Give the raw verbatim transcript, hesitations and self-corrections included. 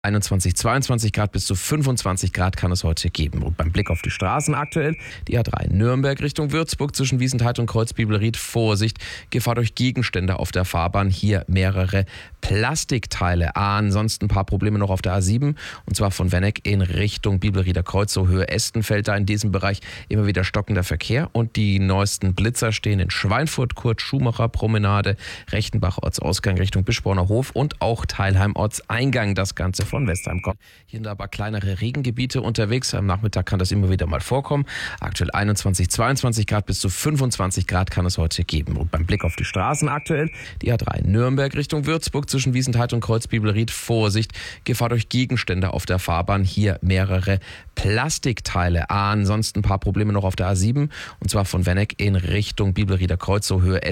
einundzwanzig, zweiundzwanzig Grad bis zu fünfundzwanzig Grad kann es heute geben. Und beim Blick auf die Straßen aktuell, die A drei Nürnberg Richtung Würzburg zwischen Wiesenthal und Kreuzbibelried, Vorsicht, Gefahr durch Gegenstände auf der Fahrbahn, hier mehrere Plastikteile. Ah, ansonsten ein paar Probleme noch auf der A sieben und zwar von Wenneck in Richtung Bibelrieder Kreuz, so Höhe Estenfeld, da in diesem Bereich immer wieder stockender Verkehr und die neuesten Blitzer stehen in Schweinfurt, Kurt-Schumacher Promenade, Rechtenbach Ortsausgang Richtung Bischborner Hof und auch Teilheim Ortseingang, das Ganze von Westheim kommt. Hier sind aber kleinere Regengebiete unterwegs. Am Nachmittag kann das immer wieder mal vorkommen. Aktuell einundzwanzig, zweiundzwanzig Grad bis zu fünfundzwanzig Grad kann es heute geben. Und beim Blick auf die Straßen aktuell, die A drei Nürnberg Richtung Würzburg zwischen Wiesenthal und Kreuzbibelried, Vorsicht, Gefahr durch Gegenstände auf der Fahrbahn, hier mehrere Plastikteile. Ah, ansonsten ein paar Probleme noch auf der A sieben und zwar von Wenneck in Richtung Bibelrieder Kreuz, so Höhe